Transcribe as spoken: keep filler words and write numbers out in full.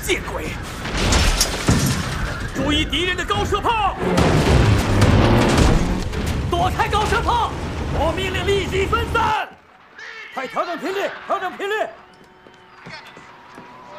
见鬼！注意敌人的高射炮！躲开高射炮！我命令立即分散！快调整频率，调整频率！